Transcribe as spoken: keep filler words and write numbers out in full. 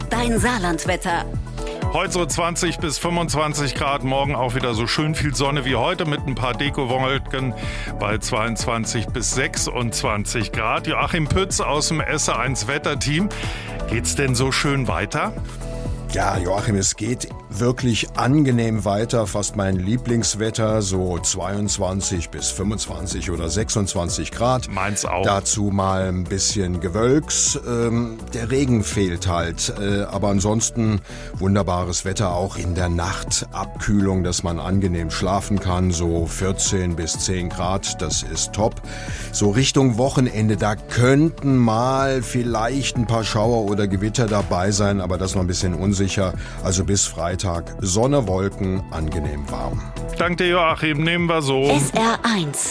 dein Saarlandwetter. Heute so zwanzig bis fünfundzwanzig Grad, morgen auch wieder so schön viel Sonne wie heute mit ein paar Dekowolken bei zweiundzwanzig bis sechsundzwanzig Grad. Joachim Pütz aus dem S R eins Wetterteam. Geht's denn so schön weiter? Ja, Joachim, es geht wirklich angenehm weiter. Fast mein Lieblingswetter, so zweiundzwanzig bis fünfundzwanzig oder sechsundzwanzig Grad. Meins auch. Dazu mal ein bisschen Gewölks. Ähm, der Regen fehlt halt. Äh, aber ansonsten wunderbares Wetter auch in der Nacht. Abkühlung, dass man angenehm schlafen kann. So vierzehn bis zehn Grad, das ist top. So Richtung Wochenende, da könnten mal vielleicht ein paar Schauer oder Gewitter dabei sein, aber das noch ein bisschen unsicher. Sicher, also bis Freitag Sonne, Wolken, angenehm warm. Dank dir, Joachim, nehmen wir so. S R eins